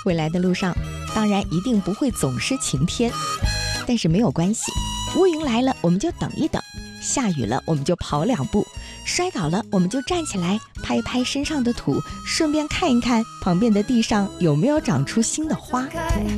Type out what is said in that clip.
未来的路上当然一定不会总是晴天，但是没有关系，乌云来了我们就等一等，下雨了我们就跑2步，摔倒了我们就站起来拍拍身上的土，顺便看一看旁边的地上有没有长出新的花。